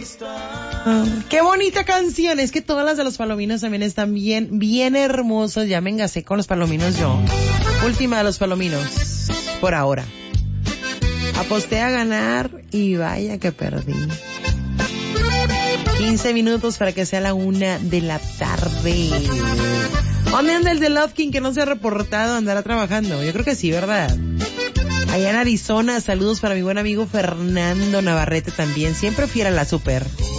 Qué bonita canción. Es que todas las de los Palominos también están bien hermosos. Ya me engasé con los Palominos yo. Última de los Palominos. Por ahora. Aposté a ganar y vaya que perdí. 15 minutos para que sea la 1 de la tarde. ¿Dónde anda el de Love King que no se ha reportado? ¿Andará trabajando? Yo creo que sí, ¿verdad? Allá en Arizona, saludos para mi buen amigo Fernando Navarrete también. Siempre fiel a la super.